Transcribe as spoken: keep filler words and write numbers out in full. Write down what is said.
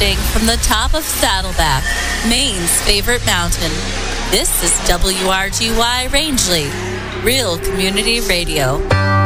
Broadcasting from the top of Saddleback, Maine's favorite mountain. This is W R G Y Rangeley, Real Community Radio.